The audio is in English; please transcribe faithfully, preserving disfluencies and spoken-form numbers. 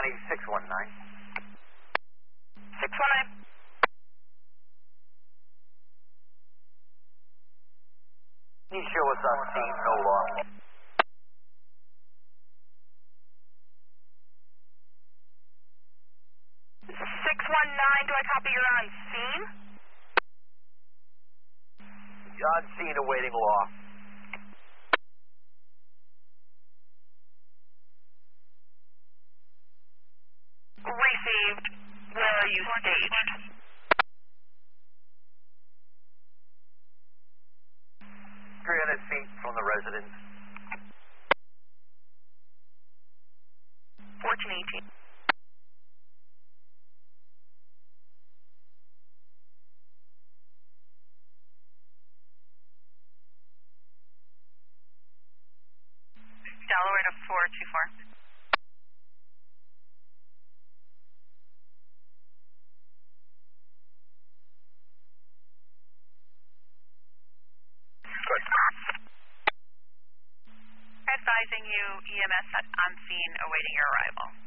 County six one nine. six one nine. Can you show us on scene, no loss? six one nine, do I copy you're on scene? On scene awaiting law. Received. Where are you staged? three hundred feet from the residence. fourteen eighteen. Delaware to four two four. Good. Advising you, E M S on scene awaiting your arrival.